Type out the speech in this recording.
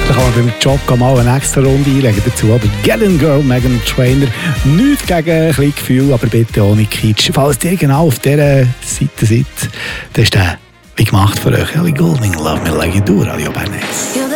Da kann man beim Jogger mal eine extra Runde einlegen dazu. Aber Gallon Girl, Meghan Trainor, nichts gegen ein bisschen Gefühl, aber bitte ohne Kitsch. Falls ihr genau auf dieser Seite seid, dann ist der wie gemacht für euch. Ellie Goulding, Love Me Like You Do, Radio Bern 1.